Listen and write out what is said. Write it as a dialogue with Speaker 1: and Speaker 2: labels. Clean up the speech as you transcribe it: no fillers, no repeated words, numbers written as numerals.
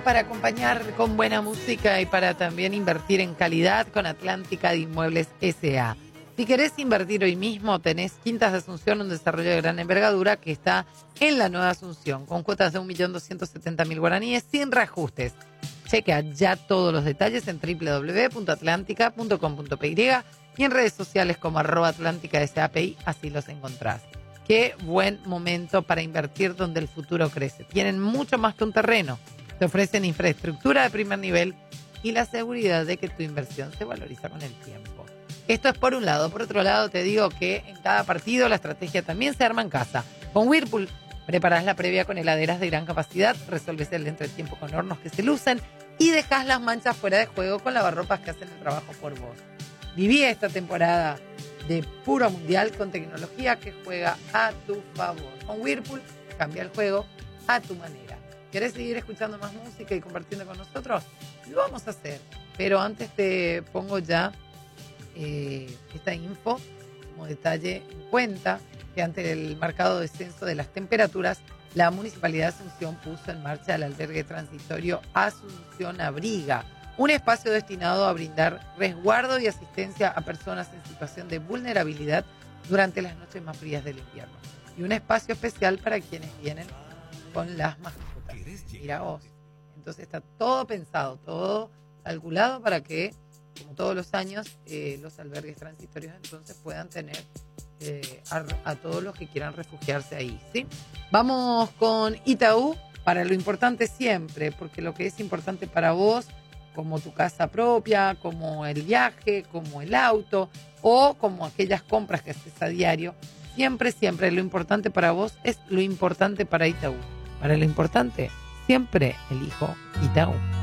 Speaker 1: Para acompañar con buena música y para también invertir en calidad con Atlántica de Inmuebles S.A. Si querés invertir hoy mismo, tenés Quintas de Asunción, un desarrollo de gran envergadura que está en la Nueva Asunción, con cuotas de 1.270.000 guaraníes sin reajustes. Chequea ya todos los detalles en www.atlantica.com.py y en redes sociales como @atlántica.sapi, así los encontrás. Qué buen momento para invertir donde el futuro crece. Tienen mucho más que un terreno. Te ofrecen infraestructura de primer nivel y la seguridad de que tu inversión se valoriza con el tiempo. Esto es por un lado. Por otro lado, te digo que en cada partido la estrategia también se arma en casa. Con Whirlpool preparás la previa con heladeras de gran capacidad, resolvés el entretiempo con hornos que se lucen y dejás las manchas fuera de juego con lavarropas que hacen el trabajo por vos. Viví esta temporada de puro mundial con tecnología que juega a tu favor. Con Whirlpool cambia el juego a tu manera. ¿Querés seguir escuchando más música y compartiendo con nosotros? Lo vamos a hacer. Pero antes te pongo ya esta info como detalle en cuenta que ante el marcado descenso de las temperaturas, la Municipalidad de Asunción puso en marcha el albergue transitorio Asunción Abriga, un espacio destinado a brindar resguardo y asistencia a personas en situación de vulnerabilidad durante las noches más frías del invierno. Y un espacio especial para quienes vienen con las mascotas. Mira vos. Entonces está todo pensado, todo calculado para que, como todos los años, los albergues transitorios entonces puedan tener a todos los que quieran refugiarse ahí, ¿sí? Vamos con Itaú para lo importante siempre, porque lo que es importante para vos, como tu casa propia, como el viaje, como el auto o como aquellas compras que haces a diario, siempre lo importante para vos es lo importante para Itaú. Para lo importante, siempre elijo Itaú.